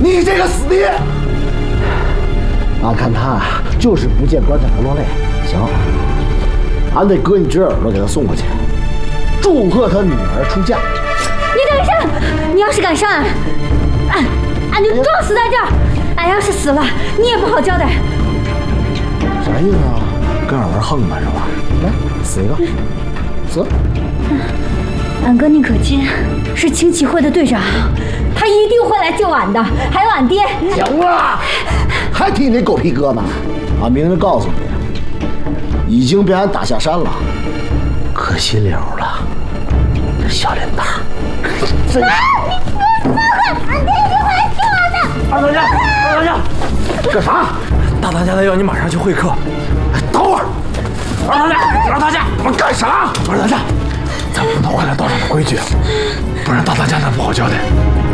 你这个死爹！俺看他就是不见棺材不落泪。行，俺得割你只耳朵给他送过去，祝贺他女儿出嫁。 你等一下，你要是敢伤俺就撞死在这儿。俺要是死了，你也不好交代。 啥意思啊？跟俺玩横吧是吧？来，死一个，死！ 俺哥宁可亲是青旗会的队长，他一定会来救俺的，还有俺爹。 行了，还提你那狗屁疙瘩？俺明着告诉你，已经被俺打下山了，可惜了了，这小脸蛋儿。真是！ 俺爹一定会来救俺的。 二当家，二当家， 干啥？ 大当家的要你马上去会客。 等会儿， 二当家， 我干啥？ 二当家，咱不能坏了道上的规矩，不然大当家那不好交代。